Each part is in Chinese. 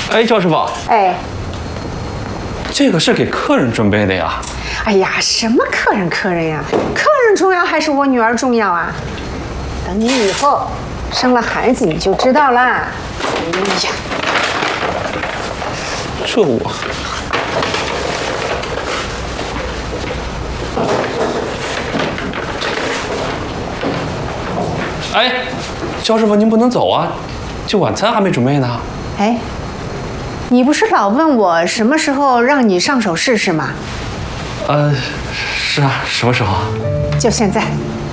哎，赵师傅， 哎， 这个是给客人准备的呀。 哎呀，什么客人呀？客人重要还是我女儿重要啊？等你以后生了孩子你就知道啦。哎呀， 这我。哎，肖师傅，您不能走啊，这晚餐还没准备呢。 哎，你不是老问我什么时候让你上手试试吗？ 是啊，什么时候啊？ 就现在。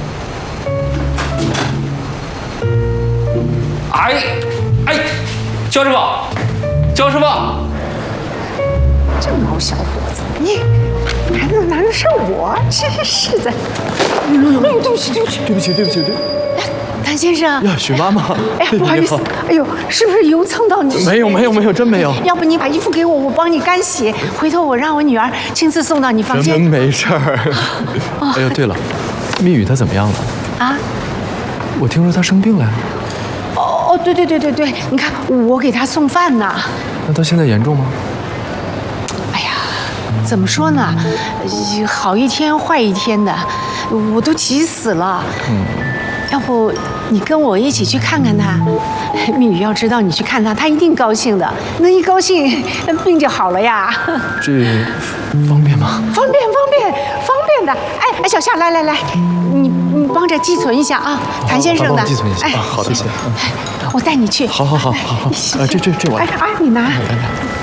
哎，肖师傅，肖师傅， 这毛小伙子，你还能难得上我？真是的！哎呦，对不起。 对不起。 谭先生呀，许妈妈， 哎呀，不好意思，哎呦，是不是油蹭到你？ 没有，真没有。 要不你把衣服给我，我帮你干洗。回头我让我女儿亲自送到你房间。 真没事儿。哎呦，对了，蜜雨她怎么样了？ 啊？ 我听说她生病了。 哦，对，你看我给她送饭呢。 那她现在严重吗？ 哎呀，怎么说呢？好一天坏一天的，我都急死了。要不你跟我一起去看看他？蜜雨要知道你去看他，他一定高兴的。那一高兴，病就好了呀。 这方便吗？ 方便的。哎，小夏，来，你帮着寄存一下啊，谭先生的。 帮我寄存一下。 哎， 好的，谢谢。 我带你去。 好。这我来。 你拿。 来。